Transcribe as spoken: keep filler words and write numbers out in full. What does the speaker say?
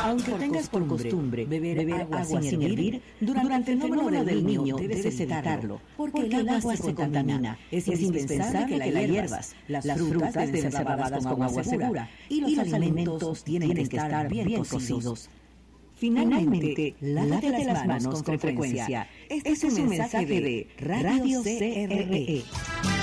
Aunque por tengas por costumbre beber, beber agua, agua sin hervir, durante, durante el fenómeno del niño debes evitarlo, porque, porque el agua se contamina. Es, es indispensable que la hierbas. Las, las frutas deben ser lavadas con agua segura y los, y los alimentos tienen que estar bien cocidos. Finalmente, lávate las manos con frecuencia. Este es un mensaje de Radio C R E.